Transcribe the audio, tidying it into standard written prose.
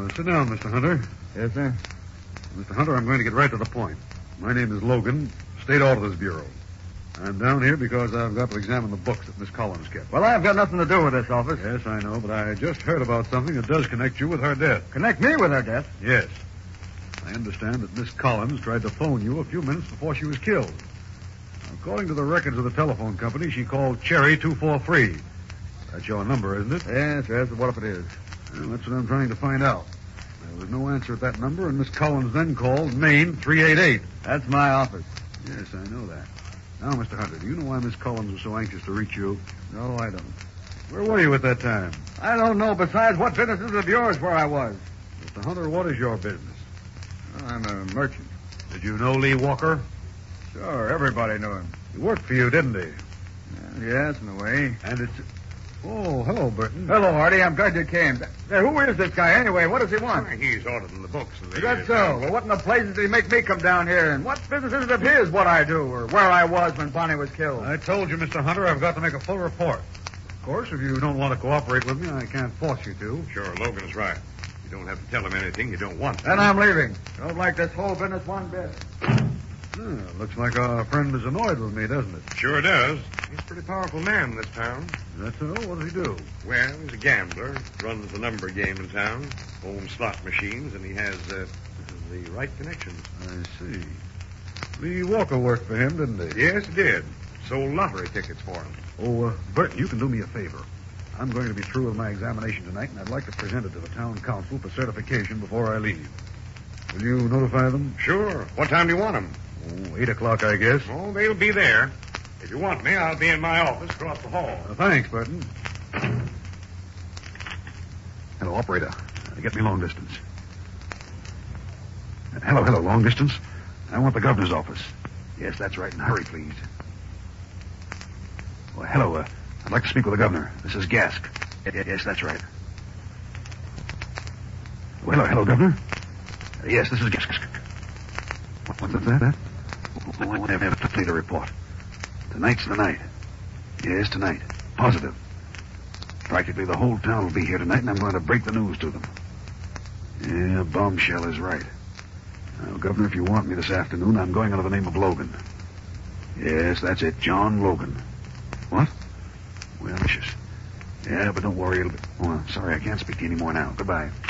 Sit down, Mr. Hunter. Yes, sir. Mr. Hunter, I'm going to get right to the point. My name is Logan, State Auditor's Bureau. I'm down here because I've got to examine the books that Miss Collins kept. Well, I've got nothing to do with this office. Yes, I know, but I just heard about something that does connect you with her death. Connect me with her death? Yes. I understand that Miss Collins tried to phone you a few minutes before she was killed. According to the records of the telephone company, she called Cherry 243. That's your number, isn't it? Yes. What if it is? Well, that's what I'm trying to find out. There was no answer at that number, and Miss Collins then called Maine 388. That's my office. Yes, I know that. Now, Mr. Hunter, do you know why Miss Collins was so anxious to reach you? No, I don't. Where were you at that time? I don't know. Besides, what business is it of yours where I was? Mr. Hunter, what is your business? I'm a merchant. Did you know Lee Walker? Sure, everybody knew him. He worked for you, didn't he? Yes, in a way. And it's... Oh, hello, Burton. Hello, Hardy. I'm glad you came. Who is this guy, anyway? What does he want? He's auditing the books. Is that so? Well, what in the blazes did he make me come down here? And what business is it of his, what I do, or where I was when Bonnie was killed? I told you, Mr. Hunter, I've got to make a full report. Of course, if you don't want to cooperate with me, I can't force you to. Sure, Logan's right. You don't have to tell him anything you don't want. Then I'm leaving. Don't like this whole business one bit. Looks like our friend is annoyed with me, doesn't it? Sure does. He's a pretty powerful man in this town. Is that so? What does he do? Well, he's a gambler, runs the number game in town, owns slot machines, and he has the right connections. I see. Lee Walker worked for him, didn't he? Yes, he did. Sold lottery tickets for him. Oh, Burton, you can do me a favor. I'm going to be through with my examination tonight, and I'd like to present it to the town council for certification before I leave. Will you notify them? Sure. What time do you want them? 8 o'clock, I guess. Oh, they'll be there. If you want me, I'll be in my office across the hall. Thanks, Burton. Hello, operator. Get me long distance. Hello, long distance. I want the governor's office. Yes, that's right, and hurry, please. Well, hello, I'd like to speak with the governor. This is Gask. Yes, that's right. Well, hello, governor. Yes, this is Gask. What's that? I want to have to complete a report. Tonight's the night. Yes, tonight. Positive. Practically the whole town will be here tonight, and I'm going to break the news to them. Yeah, Bombshell is right. Now, Governor, if you want me this afternoon, I'm going under the name of Logan. Yes, that's it, John Logan. What? Well, vicious. Yeah, but don't worry, it'll be... Oh, I'm sorry, I can't speak to you anymore now. Goodbye.